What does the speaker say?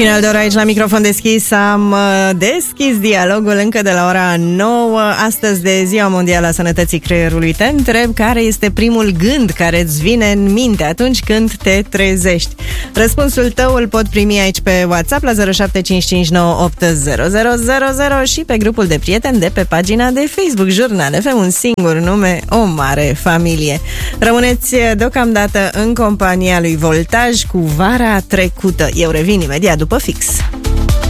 Final de oră aici la microfon deschis. Am deschis dialogul încă de la ora 9. Astăzi, de Ziua Mondială a Sănătății Creierului, te întreb care este primul gând care îți vine în minte atunci când te trezești. Răspunsul tău îl pot primi aici pe WhatsApp la 0755980000 și pe grupul de prieteni de pe pagina de Facebook Jurnal FM, un singur nume, o mare familie. Rămâneți deocamdată în compania lui Voltaj cu Vara Trecută. Eu revin imediat după fix.